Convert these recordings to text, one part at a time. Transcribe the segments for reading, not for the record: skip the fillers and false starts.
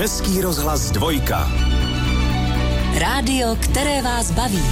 Český rozhlas 2. Rádio, které vás baví.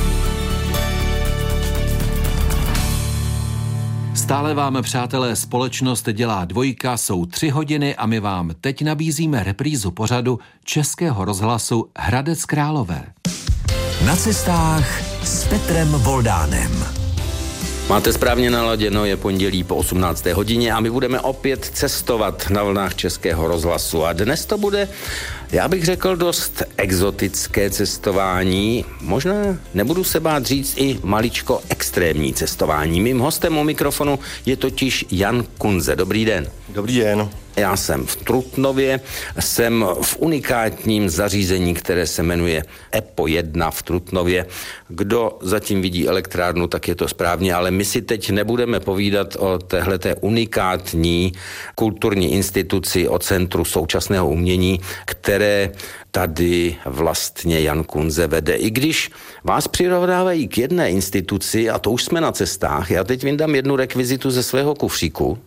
Stále vám, přátelé, společnost dělá 2, jsou 3 hodiny a my vám teď nabízíme reprízu pořadu Českého rozhlasu Hradec Králové. Na cestách s Petrem Voldánem. Máte správně naladěno, je pondělí po 18. hodině a my budeme opět cestovat na vlnách Českého rozhlasu. A dnes to bude, já bych řekl, dost exotické cestování. Možná nebudu se bát říct i maličko extrémní cestování. Mým hostem u mikrofonu je totiž Jan Kunze. Dobrý den. Dobrý den. Já jsem v Trutnově, jsem v unikátním zařízení, které se jmenuje EPO 1 v Trutnově. Kdo zatím vidí elektrárnu, tak je to správně, ale my si teď nebudeme povídat o téhleté unikátní kulturní instituci, o Centru současného umění, které tady vlastně Jan Kunze vede. I když vás přirovnávají k jedné instituci, a to už jsme na cestách, já teď vyndám jednu rekvizitu ze svého kufříku,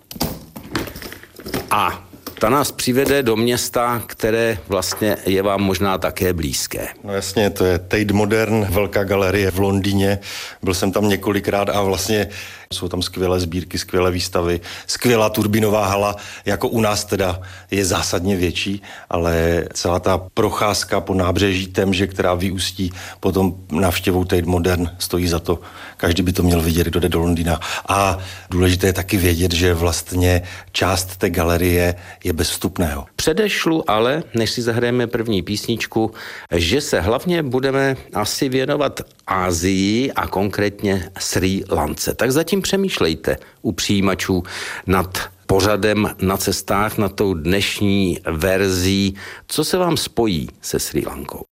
a ta nás přivede do města, které vlastně je vám možná také blízké. No jasně, to je Tate Modern, velká galerie v Londýně. Byl jsem tam několikrát a vlastně jsou tam skvělé sbírky, skvělé výstavy, skvělá turbinová hala, jako u nás teda je zásadně větší, ale celá ta procházka po nábřeží Temže, která vyústí potom návštěvou Tate Modern, stojí za to. Každý by to měl vidět, kdo jde do Londýna. A důležité je taky vědět, že vlastně část té galerie je bez vstupného. Předešlu ale, než si zahrajeme první písničku, že se hlavně budeme asi věnovat Asii a konkrétně Srí Lance. Tak zatím přemýšlejte u přijímačů nad pořadem Na cestách, nad tou dnešní verzí, co se vám spojí se Srí Lankou.